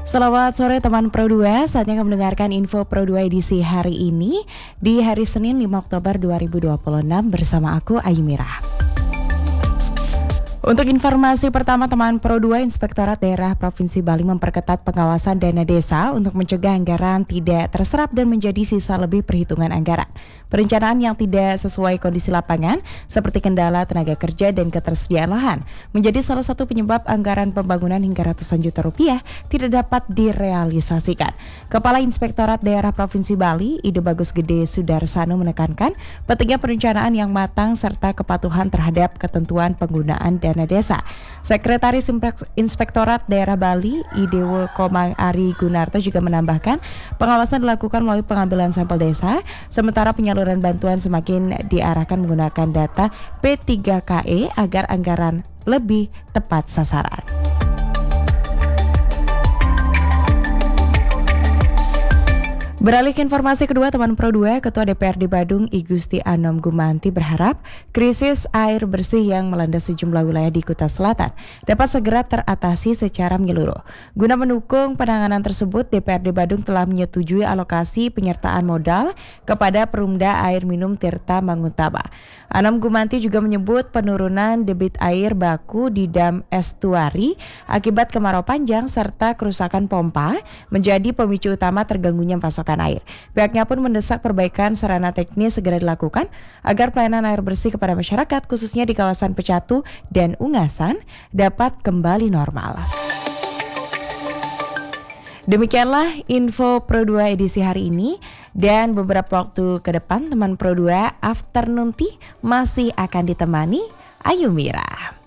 Selamat sore teman Pro 2, saatnya kamu mendengarkan info Pro 2 edisi hari ini di hari Senin 5 Oktober 2026 bersama aku Ayu Mira. Untuk informasi pertama teman Pro 2, Inspektorat Daerah Provinsi Bali memperketat pengawasan dana desa untuk mencegah anggaran tidak terserap dan menjadi sisa lebih perhitungan anggaran. Perencanaan yang tidak sesuai kondisi lapangan seperti kendala tenaga kerja dan ketersediaan lahan menjadi salah satu penyebab anggaran pembangunan hingga ratusan juta rupiah tidak dapat direalisasikan. Kepala Inspektorat Daerah Provinsi Bali, Ide Bagus Gede Sudarsano menekankan pentingnya perencanaan yang matang serta kepatuhan terhadap ketentuan penggunaan dana desa. Sekretaris Inspektorat Daerah Bali, Idewo Komang Ari Gunarto juga menambahkan pengawasan dilakukan melalui pengambilan sampel desa, sementara penyaluran bantuan semakin diarahkan menggunakan data P3KE agar anggaran lebih tepat sasaran. Beralih ke informasi kedua teman Pro 2, Ketua DPRD Badung I Gusti Anom Gumanti berharap krisis air bersih yang melanda sejumlah wilayah di Kuta Selatan dapat segera teratasi secara menyeluruh. Guna mendukung penanganan tersebut, DPRD Badung telah menyetujui alokasi penyertaan modal kepada Perumda Air Minum Tirta Manguntama. Anom Gumanti juga menyebut penurunan debit air baku di dam estuari akibat kemarau panjang serta kerusakan pompa menjadi pemicu utama terganggunya pasokan air. Pihaknya pun mendesak perbaikan sarana teknis segera dilakukan agar pelayanan air bersih kepada masyarakat khususnya di kawasan Pecatu dan Ungasan dapat kembali normal. Demikianlah info Pro 2 edisi hari ini, dan beberapa waktu ke depan teman Pro 2 Afternoon Tea masih akan ditemani Ayu Mira.